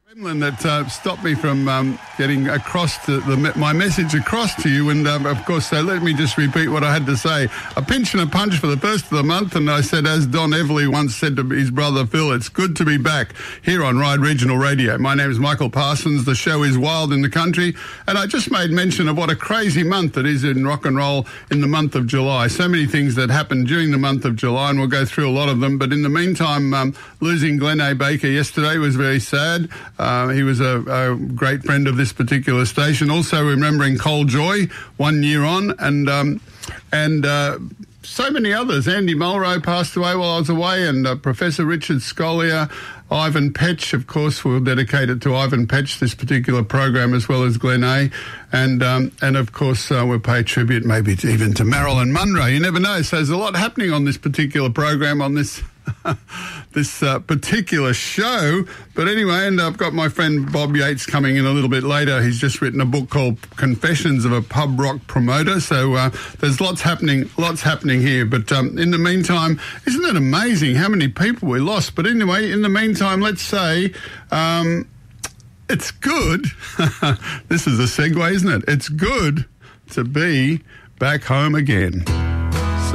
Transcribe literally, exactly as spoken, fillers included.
That uh, stopped me from um, getting across to the, my message across to you, and um, of course, so let me just repeat what I had to say. A pinch and a punch for the first of the month, and I said, as Don Everly once said to his brother Phil, it's good to be back here on Ride Regional Radio. My name is Michael Parsons. The show is Wild in the Country, and I just made mention of what a crazy month it is in rock and roll in the month of July. So many things that happened during the month of July, and we'll go through a lot of them. But in the meantime, um, losing Glenn A. Baker yesterday was very sad. Uh, he was a, a great friend of this particular station. Also remembering Cole Joy, one year on, and um, and uh, so many others. Andy Mulrow passed away while I was away, and uh, Professor Richard Scollier, Ivan Petch, of course, we'll dedicate it to Ivan Petch, this particular program, as well as Glenn A. And, um, and of course, uh, we'll pay tribute maybe to, even to Marilyn Monroe. You never know. So there's a lot happening on this particular program, on this this uh, particular show. But anyway, and I've got my friend Bob Yates coming in a little bit later. He's just written a book called Confessions of a Pub Rock Promoter. So uh, there's lots happening, lots happening here. But um, in the meantime, isn't it amazing how many people we lost? But anyway, in the meantime, let's say um, it's good. This is a segue, isn't it? It's good to be back home again.